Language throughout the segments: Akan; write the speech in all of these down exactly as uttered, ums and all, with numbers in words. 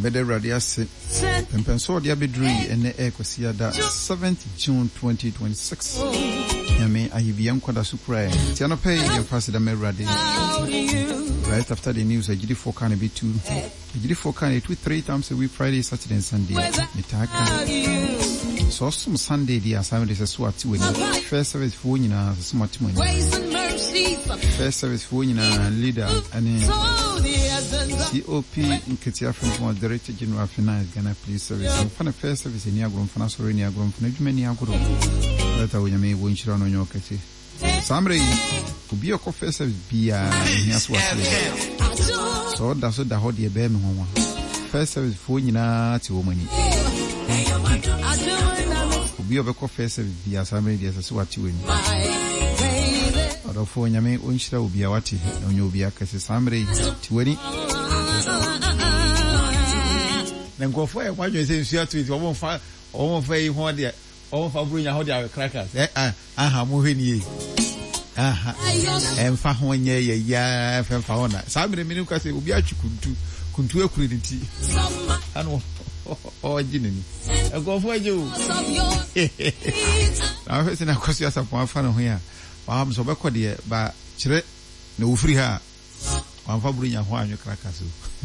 Bede Radiasi, and Penso de Abidri and the Equasiada, seventh June twenty twenty-six. Yame, I have young Quada Supra, Tiano Pay, and Pastor Meradi. Right after the news, I G D four can be two. I G D four can two three times a week, Friday, Saturday, and Sunday. Mitaka. So, some Sunday, the assignment is a swat to win. First service for you know, smart money. First service for you know, leader, and C O P in Katia from Director General Finance, Ghana Police Service. And for the first service in Yagron, Financial in Yagron, for many Yagron. That's how you may win Chiron on your Katie. Samre could be a coffee service be a what. So that's what the whole dear baby home. First service for you know, to woman. Could be a coffee service be a Samre, as a what you win. Or for Yame, Unshra will be a watty, and you'll be a Cassie Samre, twenty. Then go for it. Why do you say you have to it? I won't find, I won't find one there. Oh, for bringing out their crackers. Eh, ah, ah, moving ah, and for one year, yeah, for fauna. Somebody minuka say, we are to kuntu a credity. And oh, Ginny. I go for you. I was in a question of one fan here. I'm so backward here, but chire no free her. One for bringing out one your crackers.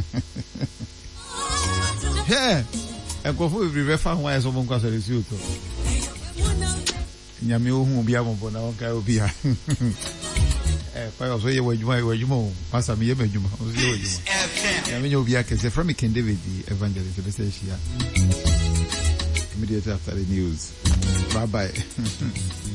Hey, I go for every reference why someone got a result. Nyame ohun obi ambo na wonka obi a eh pa so ye wadwuma ye wadwuma pasa me ye madwuma so ye wadwuma nyame obi akese from Ken David the evangelist be say shia immediately after the news. Bye bye.